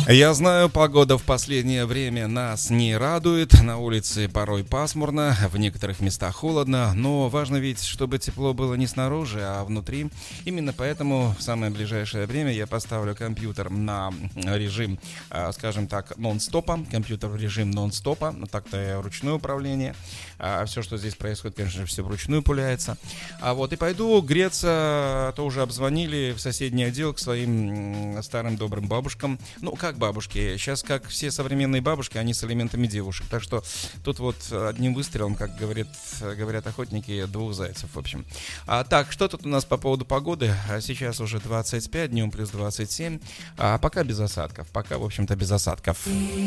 Я знаю, погода в последнее время нас не радует. На улице порой пасмурно, в некоторых местах холодно. Но важно ведь, чтобы тепло было не снаружи, а внутри. Именно поэтому в самое ближайшее время я поставлю компьютер на режим, скажем так, нон-стопа. Компьютер в режим нон-стопа. Так-то ручное управление. Все, что здесь происходит, конечно же, все вручную пуляется. И пойду греться. То уже обзвонили в соседний отдел к своим старым добрым бабушкам. Ну, как бабушки? Сейчас, как все современные бабушки, они с элементами девушек. Так что тут вот одним выстрелом, как говорят охотники, 2 зайцев, в общем. Так, что тут у нас по поводу погоды? Сейчас уже 25, днем плюс 27. Пока без осадков. Пока, в общем-то, без осадков.